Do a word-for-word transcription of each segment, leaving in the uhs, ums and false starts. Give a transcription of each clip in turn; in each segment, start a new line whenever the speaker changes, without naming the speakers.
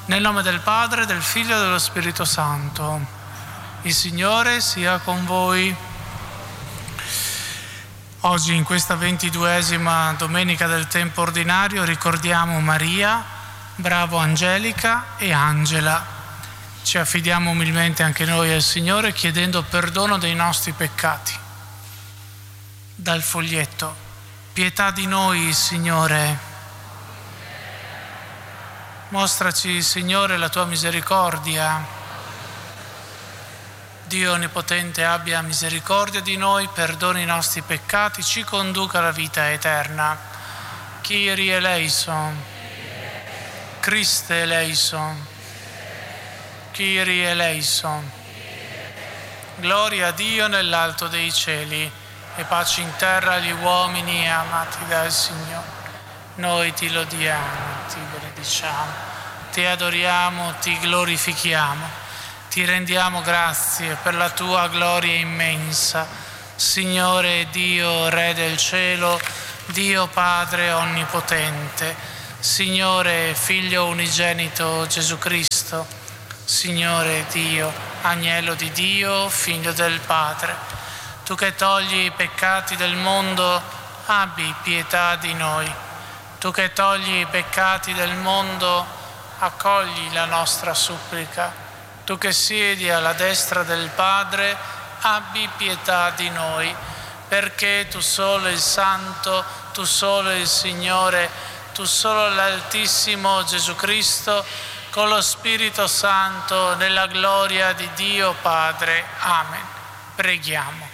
Nel nome del Padre, del Figlio e dello Spirito Santo. Il Signore sia con voi. Oggi, in questa ventiduesima domenica del tempo ordinario, ricordiamo Maria, Bravo Angelica e Angela. Ci affidiamo umilmente anche noi al Signore, chiedendo perdono dei nostri peccati. Dal foglietto: pietà di noi, Signore. Mostraci, Signore, la tua misericordia. Dio Onnipotente abbia misericordia di noi, perdoni i nostri peccati, ci conduca alla vita eterna. Kyrie eleison, Christe eleison, Kyrie eleison. Gloria a Dio nell'alto dei cieli e pace in terra agli uomini amati dal Signore. Noi ti lodiamo, ti benediciamo, ti adoriamo, ti glorifichiamo, ti rendiamo grazie per la tua gloria immensa. Signore Dio, Re del cielo, Dio Padre onnipotente, Signore Figlio unigenito Gesù Cristo, Signore Dio, Agnello di Dio, Figlio del Padre, tu che togli i peccati del mondo, abbi pietà di noi. Tu che togli i peccati del mondo, accogli la nostra supplica. Tu che siedi alla destra del Padre, abbi pietà di noi, perché tu solo il Santo, tu solo il Signore, tu solo l'Altissimo Gesù Cristo, con lo Spirito Santo, nella gloria di Dio Padre. Amen. Preghiamo.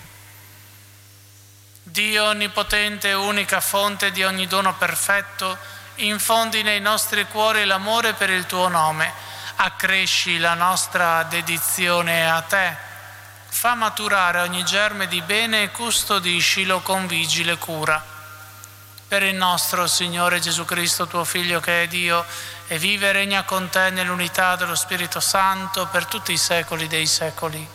Dio Onnipotente, unica fonte di ogni dono perfetto, infondi nei nostri cuori l'amore per il tuo nome, accresci la nostra dedizione a te, fa maturare ogni germe di bene e custodiscilo con vigile cura. Per il nostro Signore Gesù Cristo, tuo Figlio che è Dio, e vive e regna con te nell'unità dello Spirito Santo per tutti i secoli dei secoli.